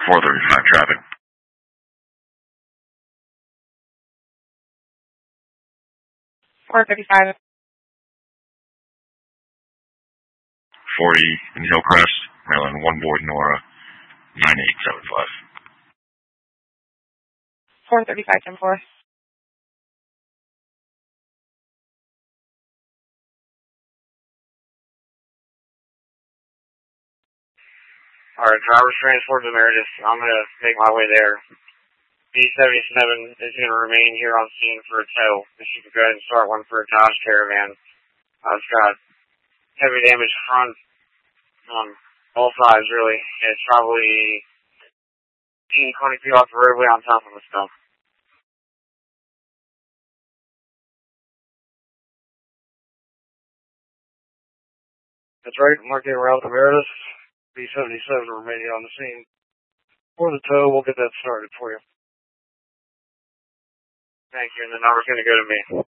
435 traffic. 435. 40 in Hillcrest, Maryland, 1 Boyd Nora, 9875. 435, 10-4. Alright, driver's transport to Meredith. I'm going to make my way there. B77 is going to remain here on scene for a tow. If you could go ahead and start one for a Dodge Caravan. It's got heavy damage front on both sides, really. It's probably 20 feet off the roadway on top of the stuff. That's right, marking route to Meredith. B77 remaining on the scene. For the tow, we'll get that started for you. Thank you, and the number's going to go to me.